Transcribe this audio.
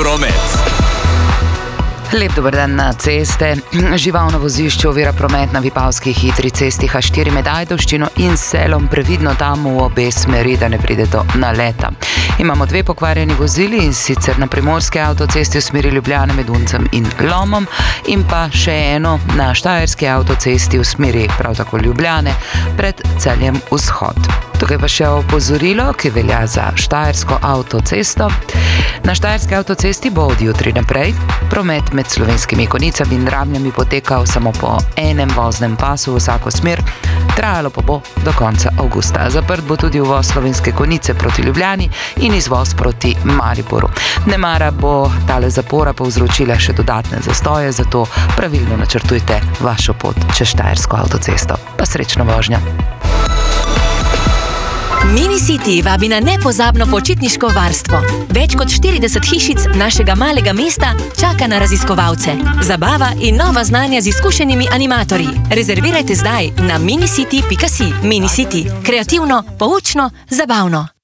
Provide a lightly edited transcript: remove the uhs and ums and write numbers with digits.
promet. Lep dober dan na ceste. Živalno vozišče ovira promet na Vipavski hitri cesti H4 med Ajdovščino in Selom. Previdno tam v obe smeri, da ne pride do naleta. Imamo 2 pokvarjeni vozili, in sicer na primorski avtocesti v smeri Ljubljane med Uncem in Lomom in pa še eno na štajerski avtocesti v smeri prav tako Ljubljane pred Celjem vzhod. Tukaj pa še opozorilo, ki velja za štajersko avtocesto. Na štajerski avtocesti bo od jutri naprej promet med Slovenskimi Konicami in Ramljami potekal samo po enem voznem pasu v vsako smer, trajalo pa bo do konca avgusta. Zaprt bo tudi uvoz Slovenske Konice proti Ljubljani in izvoz proti Mariboru. Nemara bo tale zapora povzročila še dodatne zastoje, zato pravilno načrtujte vašo pot čez štajersko avtocesto. Pa srečno vožnjo! Minicity vabi na nepozabno počitniško varstvo. Več kot 40 hišic našega malega mesta čaka na raziskovalce. Zabava in nova znanja z izkušenimi animatorji. Rezervirajte zdaj na minicity.si. Minicity. Kreativno, poučno, zabavno.